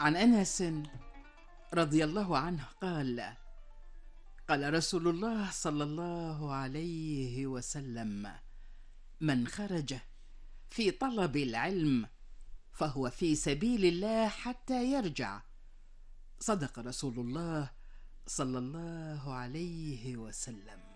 عن أنس رضي الله عنه قال: قال رسول الله صلى الله عليه وسلم: من خرج في طلب العلم فهو في سبيل الله حتى يرجع. صدق رسول الله صلى الله عليه وسلم.